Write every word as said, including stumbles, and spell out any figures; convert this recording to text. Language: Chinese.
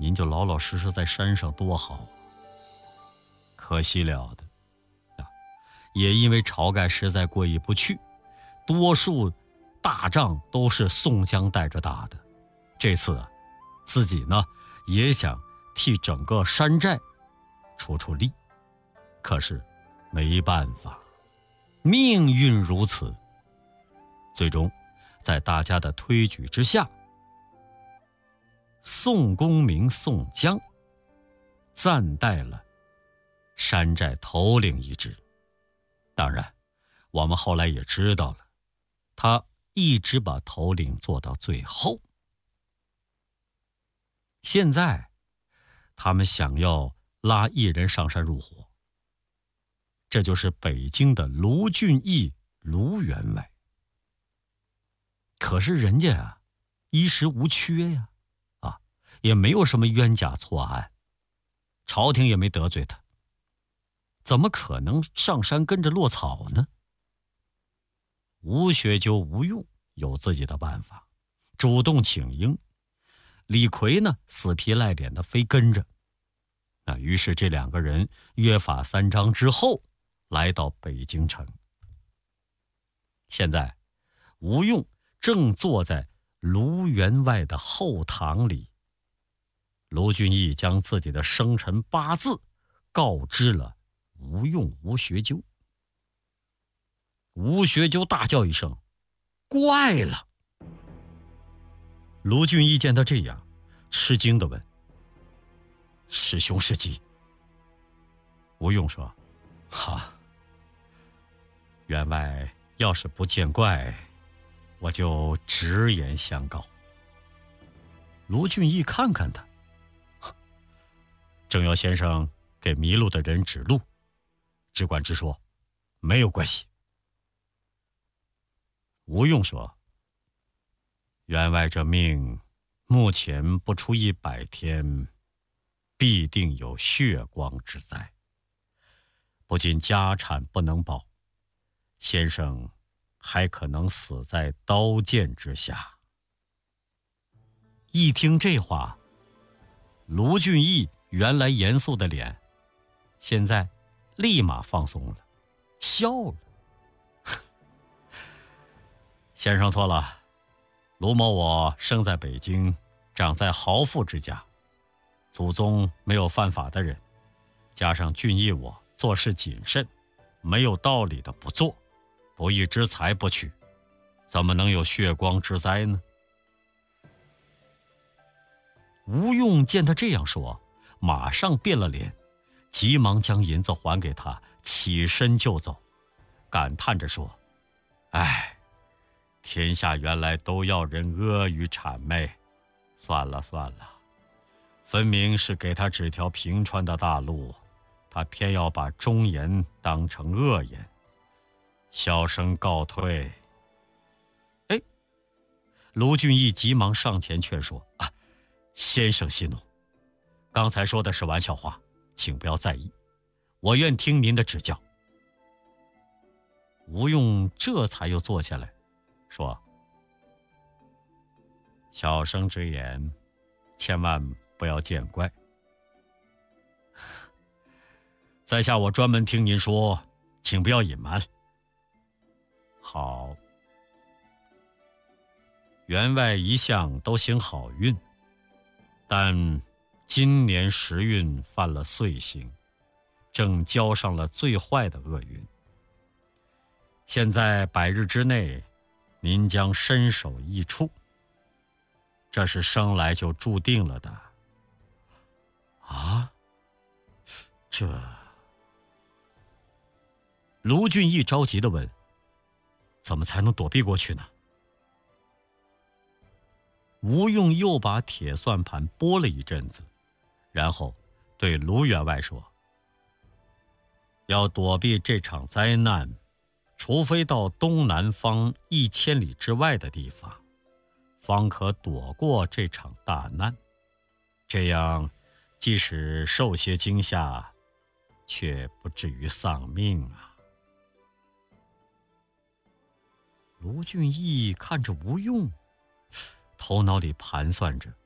您就老老实实在山上多好。可惜了的，啊，也因为晁盖实在过意不去，多数大仗都是宋江带着打的。这次啊，自己呢也想替整个山寨出出力，可是没办法，命运如此。最终，在大家的推举之下，宋公明宋江暂代了山寨头领一职。当然，我们后来也知道了，他一直把头领做到最后。现在，他们想要拉一人上山入伙，这就是北京的卢俊义卢员外。可是人家啊，衣食无缺呀，啊，也没有什么冤假错案，朝廷也没得罪他，怎么可能上山跟着落草呢？吴学究、吴用有自己的办法，主动请缨。李逵呢，死皮赖脸的非跟着。那于是这两个人约法三章之后，来到北京城。现在，吴用正坐在卢员外的后堂里。卢俊义将自己的生辰八字告知了吴用、吴学究。吴学究大叫一声：“怪了！”卢俊义见他这样，吃惊地问：“师兄是急？”吴用说：“哈，员外要是不见怪，我就直言相告。”卢俊义看看他，正要先生给迷路的人指路，只管直说，没有关系。吴用说：“员外这命，目前不出一百天，必定有血光之灾。不仅家产不能保，先生还可能死在刀剑之下。”一听这话，卢俊义原来严肃的脸，现在立马放松了，笑了。先生错了，卢某我生在北京，长在豪富之家，祖宗没有犯法的人，加上俊义我做事谨慎，没有道理的不做，不义之财不取，怎么能有血光之灾呢？吴用见他这样说，马上变了脸，急忙将银子还给他，起身就走，感叹着说：“哎，天下原来都要人阿谀谄媚，算了算了，分明是给他指条平川的大路，他偏要把忠言当成恶言，小生告退。”哎，卢俊义急忙上前劝说：“啊，先生息怒，刚才说的是玩笑话，请不要在意，我愿听您的指教。”吴用这才又坐下来说：“小生之言，千万不要见怪。在下我专门听您说，请不要隐瞒。”好，员外一向都行好运，但今年时运犯了岁星，正交上了最坏的厄运。现在百日之内，您将身首异处，这是生来就注定了的。啊，这……卢俊义着急地问：“怎么才能躲避过去呢？”吴用又把铁算盘拨了一阵子，然后对卢员外说：“要躲避这场灾难，除非到东南方一千里之外的地方，方可躲过这场大难。这样，即使受些惊吓，却不至于丧命啊。”卢俊义看着吴用，头脑里盘算着，